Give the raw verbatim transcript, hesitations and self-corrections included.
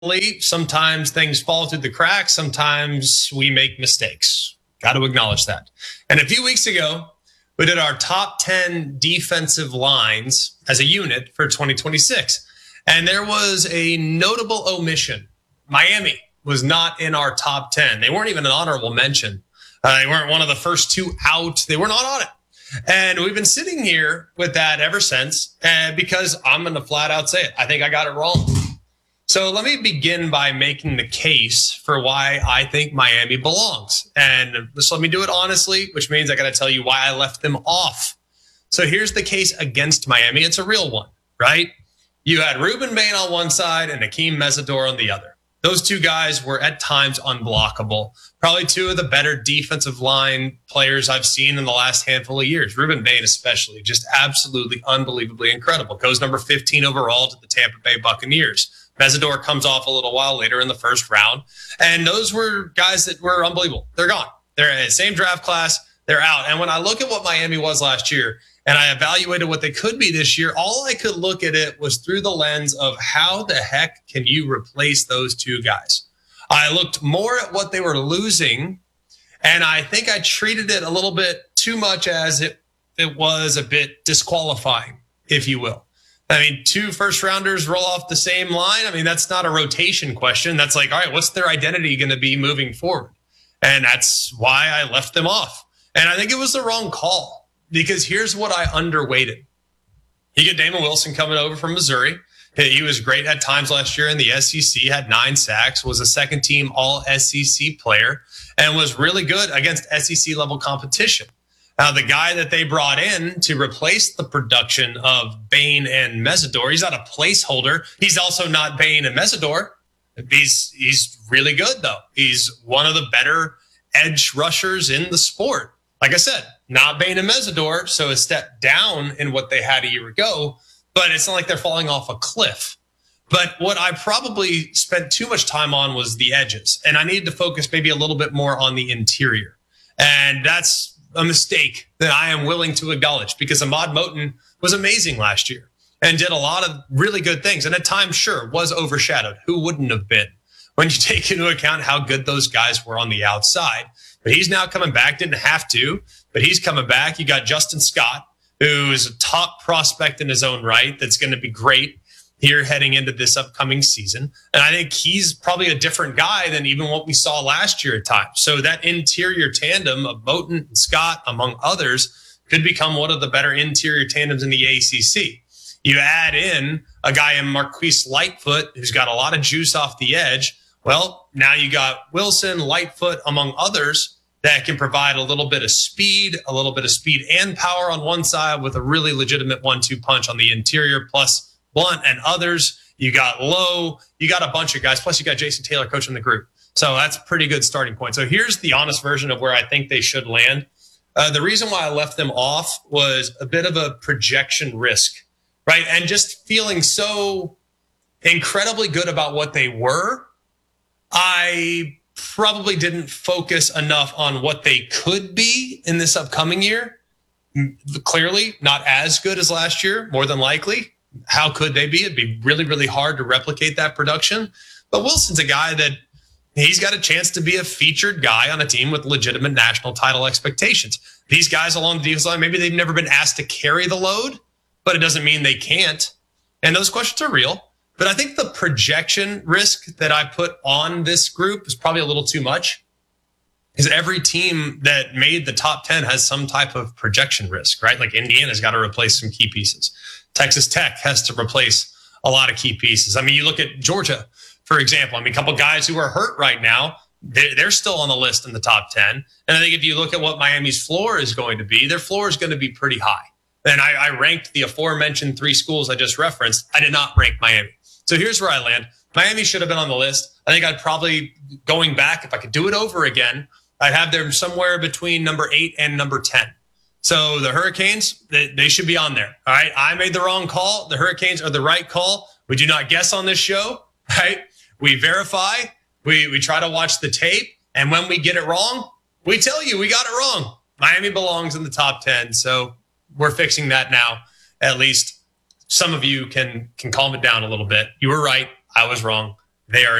Sometimes things fall through the cracks. Sometimes we make mistakes. Got to acknowledge that. And a few weeks ago, we did our top ten defensive lines as a unit for twenty twenty-six. And there was a notable omission. Miami was not in our top ten. They weren't even an honorable mention. Uh, they weren't one of the first two out. They were not on it. And we've been sitting here with that ever since, uh, because I'm going to flat out say it. I think I got it wrong. So let me begin by making the case for why I think Miami belongs. And just let me do it honestly, which means I got to tell you why I left them off. So here's the case against Miami. It's a real one, right? You had Ruben Bain on one side and Akeem Mesidor on the other. Those two guys were at times unblockable. Probably two of the better defensive line players I've seen in the last handful of years. Ruben Bain especially, just absolutely unbelievably incredible. Goes number fifteen overall to the Tampa Bay Buccaneers. Mesidor comes off a little while later in the first round. And those were guys that were unbelievable. They're gone. They're in the same draft class. They're out. And when I look at what Miami was last year and I evaluated what they could be this year, all I could look at it was through the lens of how the heck can you replace those two guys? I looked more at what they were losing, and I think I treated it a little bit too much as it, it was a bit disqualifying, if you will. I mean, two first rounders roll off the same line. I mean, that's not a rotation question. That's like, all right, what's their identity going to be moving forward? And that's why I left them off. And I think it was the wrong call, because here's what I underweighted. You get Damon Wilson coming over from Missouri. He was great at times last year in the S E C, had nine sacks, was a second team all S E C player, and was really good against S E C level competition. Now, the guy that they brought in to replace the production of Bain and Mesidor, he's not a placeholder. He's also not Bain and Mesidor. He's, he's really good, though. He's one of the better edge rushers in the sport. Like I said, not Bain and Mesidor, so a step down in what they had a year ago, but it's not like they're falling off a cliff. But what I probably spent too much time on was the edges, and I needed to focus maybe a little bit more on the interior. And that's a mistake that I am willing to acknowledge, because Ahmad Moten was amazing last year and did a lot of really good things. And at times, sure, was overshadowed. Who wouldn't have been when you take into account how good those guys were on the outside? But he's now coming back. Didn't have to, but he's coming back. You got Justin Scott, who is a top prospect in his own right. That's going to be great here heading into this upcoming season. And I think he's probably a different guy than even what we saw last year at times. So that interior tandem of Moten and Scott, among others, could become one of the better interior tandems in the A C C. You add in a guy in Marquise Lightfoot, who's got a lot of juice off the edge. Well, now you got Wilson, Lightfoot, among others, that can provide a little bit of speed, a little bit of speed and power on one side with a really legitimate one two punch on the interior, plus Blunt and others. You got Lowe. You got a bunch of guys. Plus, you got Jason Taylor coaching the group. So that's a pretty good starting point. So here's the honest version of where I think they should land. Uh, the reason why I left them off was a bit of a projection risk, right? And just feeling so incredibly good about what they were, I probably didn't focus enough on what they could be in this upcoming year. Clearly, not as good as last year, more than likely. How could they be? It'd be really, really hard to replicate that production. But Wilson's a guy that he's got a chance to be a featured guy on a team with legitimate national title expectations. These guys along the defense line, maybe they've never been asked to carry the load, but it doesn't mean they can't. And those questions are real. But I think the projection risk that I put on this group is probably a little too much, because every team that made the top ten has some type of projection risk, right? Like Indiana's got to replace some key pieces. Texas Tech has to replace a lot of key pieces. I mean, you look at Georgia, for example. I mean, a couple guys who are hurt right now, they're, they're still on the list in the top ten. And I think if you look at what Miami's floor is going to be, their floor is going to be pretty high. And I, I ranked the aforementioned three schools I just referenced. I did not rank Miami. So here's where I land. Miami should have been on the list. I think I'd probably, going back, if I could do it over again, I'd have them somewhere between number eight and number ten. So the Hurricanes, they, they should be on there. All right. I made the wrong call. The Hurricanes are the right call. We do not guess on this show, right? We verify. We, we try to watch the tape. And when we get it wrong, we tell you we got it wrong. Miami belongs in the top ten. So we're fixing that now. At least some of you can, can calm it down a little bit. You were right. I was wrong. They are